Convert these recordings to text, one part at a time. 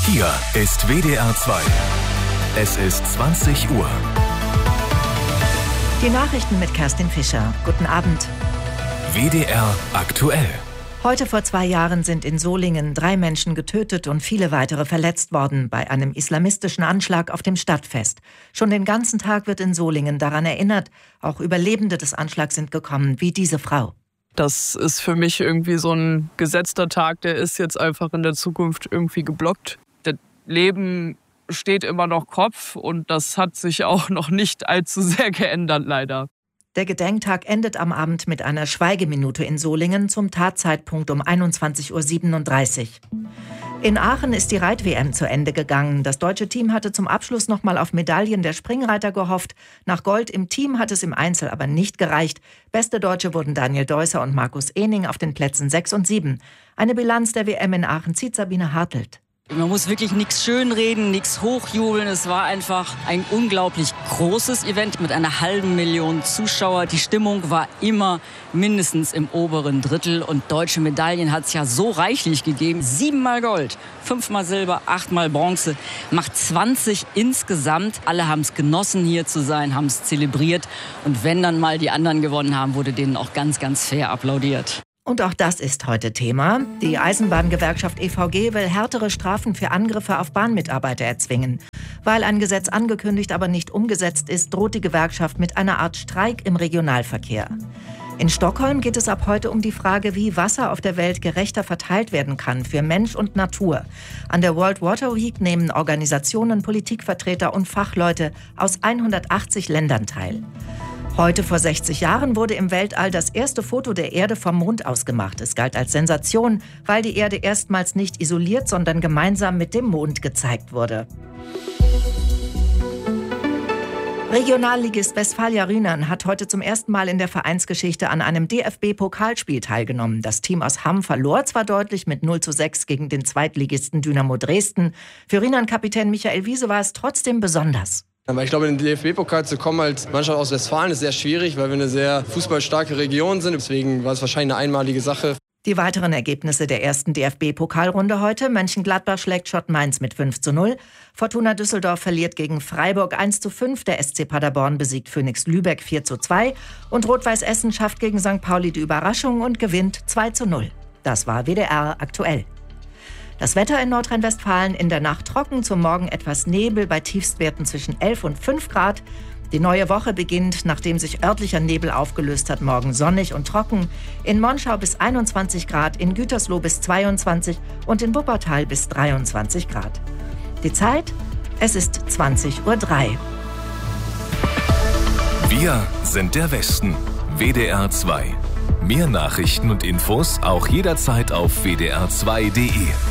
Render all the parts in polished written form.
Hier ist WDR 2. Es ist 20 Uhr. Die Nachrichten mit Kerstin Fischer. Guten Abend. WDR aktuell. Heute vor 2 Jahren sind in Solingen 3 Menschen getötet und viele weitere verletzt worden bei einem islamistischen Anschlag auf dem Stadtfest. Schon den ganzen Tag wird in Solingen daran erinnert. Auch Überlebende des Anschlags sind gekommen, wie diese Frau. Das ist für mich irgendwie so ein gesetzter Tag, der ist jetzt einfach in der Zukunft irgendwie geblockt. Das Leben steht immer noch Kopf und das hat sich auch noch nicht allzu sehr geändert, leider. Der Gedenktag endet am Abend mit einer Schweigeminute in Solingen zum Tatzeitpunkt um 21:37 Uhr. In Aachen ist die Reit-WM zu Ende gegangen. Das deutsche Team hatte zum Abschluss nochmal auf Medaillen der Springreiter gehofft. Nach Gold im Team hat es im Einzel aber nicht gereicht. Beste Deutsche wurden Daniel Deusser und Markus Ehning auf den Plätzen 6 und 7. Eine Bilanz der WM in Aachen zieht Sabine Hartelt. Man muss wirklich nichts schönreden, nichts hochjubeln. Es war einfach ein unglaublich großes Event mit einer 500.000 Zuschauer. Die Stimmung war immer mindestens im oberen Drittel. Und deutsche Medaillen hat es ja so reichlich gegeben. 7-mal Gold, 5-mal Silber, 8-mal Bronze. Macht 20 insgesamt. Alle haben es genossen, hier zu sein, haben es zelebriert. Und wenn dann mal die anderen gewonnen haben, wurde denen auch ganz, ganz fair applaudiert. Und auch das ist heute Thema. Die Eisenbahngewerkschaft EVG will härtere Strafen für Angriffe auf Bahnmitarbeiter erzwingen. Weil ein Gesetz angekündigt, aber nicht umgesetzt ist, droht die Gewerkschaft mit einer Art Streik im Regionalverkehr. In Stockholm geht es ab heute um die Frage, wie Wasser auf der Welt gerechter verteilt werden kann für Mensch und Natur. An der World Water Week nehmen Organisationen, Politikvertreter und Fachleute aus 180 Ländern teil. Heute vor 60 Jahren wurde im Weltall das erste Foto der Erde vom Mond aus gemacht. Es galt als Sensation, weil die Erde erstmals nicht isoliert, sondern gemeinsam mit dem Mond gezeigt wurde. Regionalligist Westfalia Rynern hat heute zum ersten Mal in der Vereinsgeschichte an einem DFB-Pokalspiel teilgenommen. Das Team aus Hamm verlor zwar deutlich mit 0:6 gegen den Zweitligisten Dynamo Dresden. Für Rynern-Kapitän Michael Wiese war es trotzdem besonders. Aber ich glaube, in den DFB-Pokal zu kommen als Mannschaft aus Westfalen ist sehr schwierig, weil wir eine sehr fußballstarke Region sind. Deswegen war es wahrscheinlich eine einmalige Sache. Die weiteren Ergebnisse der ersten DFB-Pokalrunde heute. Mönchengladbach schlägt Schott Mainz mit 5:0. Fortuna Düsseldorf verliert gegen Freiburg 1:5. Der SC Paderborn besiegt Phoenix Lübeck 4:2. Und Rot-Weiß Essen schafft gegen St. Pauli die Überraschung und gewinnt 2:0. Das war WDR aktuell. Das Wetter in Nordrhein-Westfalen: in der Nacht trocken, zum Morgen etwas Nebel bei Tiefstwerten zwischen 11 und 5 Grad. Die neue Woche beginnt, nachdem sich örtlicher Nebel aufgelöst hat, morgen sonnig und trocken. In Monschau bis 21 Grad, in Gütersloh bis 22 und in Wuppertal bis 23 Grad. Die Zeit? Es ist 20:03 Uhr. Wir sind der Westen. WDR 2. Mehr Nachrichten und Infos auch jederzeit auf wdr2.de.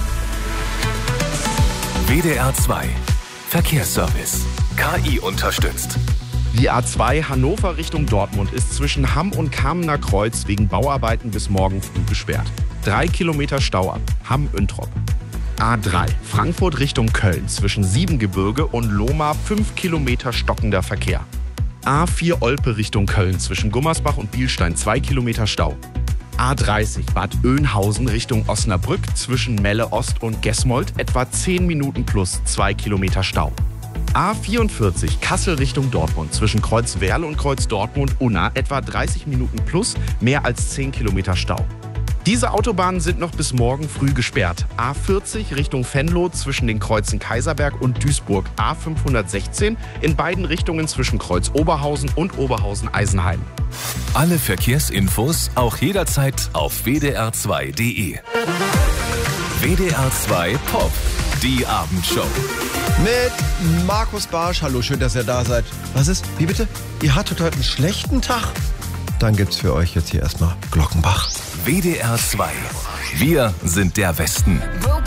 WDR 2. Verkehrsservice. KI unterstützt. Die A2 Hannover Richtung Dortmund ist zwischen Hamm und Kamener Kreuz wegen Bauarbeiten bis morgen früh gesperrt. 3 Kilometer Stau ab Hamm-Üntrop. A3 Frankfurt Richtung Köln zwischen Siebengebirge und Lohmar 5 Kilometer stockender Verkehr. A4 Olpe Richtung Köln zwischen Gummersbach und Bielstein 2 Kilometer Stau. A30 Bad Oeynhausen Richtung Osnabrück zwischen Melle Ost und Gesmold etwa 10 Minuten plus 2 Kilometer Stau. A44 Kassel Richtung Dortmund zwischen Kreuzwerl und Kreuz Dortmund-Unna etwa 30 Minuten plus mehr als 10 Kilometer Stau. Diese Autobahnen sind noch bis morgen früh gesperrt. A40 Richtung Venlo zwischen den Kreuzen Kaiserberg und Duisburg. A516 in beiden Richtungen zwischen Kreuz Oberhausen und Oberhausen-Eisenheim. Alle Verkehrsinfos auch jederzeit auf wdr2.de. WDR 2 Pop, die Abendshow. Mit Markus Barsch. Hallo, schön, dass ihr da seid. Was ist? Wie bitte? Ihr hattet heute einen schlechten Tag? Dann gibt's für euch jetzt hier erstmal Glockenbach. WDR 2. Wir sind der Westen.